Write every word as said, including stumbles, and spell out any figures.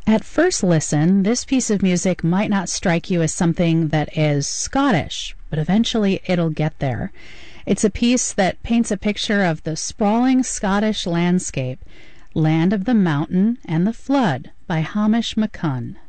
At first listen, this piece of music might not strike you as something that is Scottish, but eventually it'll get there. It's a piece that paints a picture of the sprawling Scottish landscape, Land of the Mountain and the Flood by Hamish MacCunn.